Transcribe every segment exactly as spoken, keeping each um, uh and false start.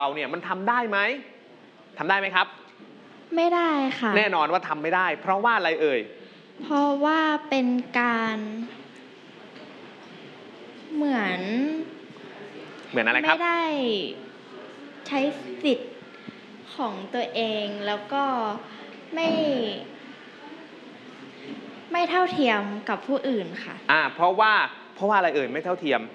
เราเนี่ยมันทำได้ไหมทำได้ไหมครับไม่ได้ค่ะแน่นอนว่าทำไม่ได้เพราะว่าอะไรเอ่ยเพราะว่าเป็นการเหมือนเหมือนอะไรครับไม่ได้ใช้สิทธิ์ของตัวเองแล้วก็ไม่ไม่เท่าเทียมกับผู้อื่นค่ะอ่าเพราะว่าเพราะว่าอะไรเอ่ยไม่เท่าเทียม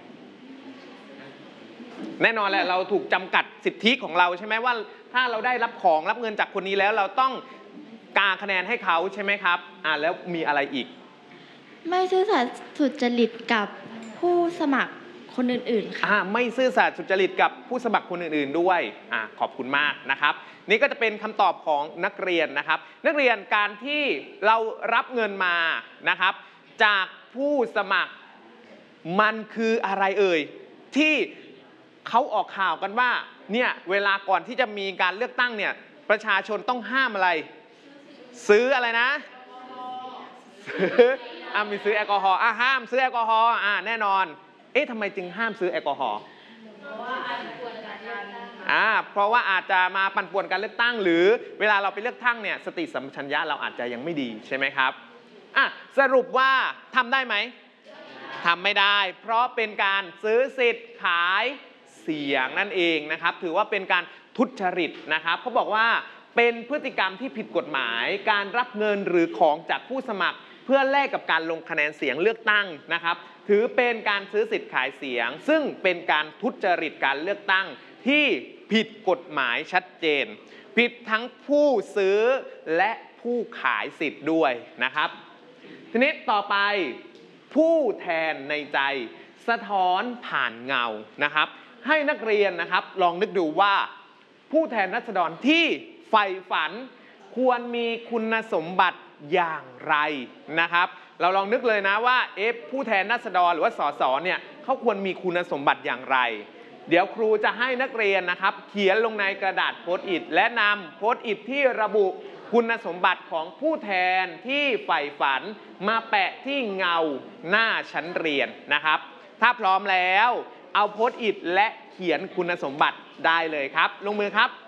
แน่นอนแหละเราถูกจำกัดสิทธิของเราใช่ไหมว่าถ้าเราได้รับของรับเงินจากคนนี้แล้วเราต้องกาคะแนนให้เขาใช่ไหมครับอ่าแล้วมีอะไรอีกไม่ซื่อสัตย์สุจริตกับผู้สมัครคนอื่นๆค่ะอ่าไม่ซื่อสัตย์สุจริตกับผู้สมัครคนอื่นๆด้วยอ่าขอบคุณมากนะครับนี่ก็จะเป็นคำตอบของนักเรียนนะครับนักเรียนการที่เรารับเงินมานะครับจากผู้สมัครมันคืออะไรเอ่ยที่เขาออกข่าวกันว่าเนี่ยเวลาก่อนที่จะมีการเลือกตั้งเนี่ยประชาชนต้องห้ามอะไรซื้ออะไรนะซื้ออ่ามีซื้อแอลกอฮอล์อ่าห้ามซื้อแอลกอฮอล์อ่าแน่นอนเอ๊ะทำไมจึงห้ามซื้อแอลกอฮอล์อ่าเพราะว่าอาจจะมาปั่นป่วนการเลือกตั้งหรือเวลาเราไปเลือกตั้งเนี่ยสติสัมปชัญญะเราอาจจะยังไม่ดีใช่ไหมครับอ่ะสรุปว่าทำได้ไหมทำไม่ได้เพราะเป็นการซื้อสิทธิ์ขายเสียงนั่นเองนะครับถือว่าเป็นการทุจริตนะครับเขาบอกว่าเป็นพฤติกรรมที่ผิดกฎหมายการรับเงินหรือของจากผู้สมัครเพื่อแลกกับการลงคะแนนเสียงเลือกตั้งนะครับถือเป็นการซื้อสิทธิ์ขายเสียงซึ่งเป็นการทุจริตการเลือกตั้งที่ผิดกฎหมายชัดเจนผิดทั้งผู้ซื้อและผู้ขายสิทธิ์ด้วยนะครับทีนี้ต่อไปผู้แทนในใจสะท้อนผ่านเงานะครับให้นักเรียนนะครับลองนึกดูว่าผู้แทนราษฎรที่ใฝ่ฝันควรมีคุณสมบัติอย่างไรนะครับเราลองนึกเลยนะว่าเอฟผู้แทนราษฎรหรือว่าสสเนี่ยเขาควรมีคุณสมบัติอย่างไรเดี๋ยวครูจะให้นักเรียนนะครับเขียนลงในกระดาษโพสต์อิทและนำโพสต์อิทที่ระบุคุณสมบัติของผู้แทนที่ใฝ่ฝันมาแปะที่เงาหน้าชั้นเรียนนะครับถ้าพร้อมแล้วเอาโพสต์อิทและเขียนคุณสมบัติได้เลยครับลงมือครับ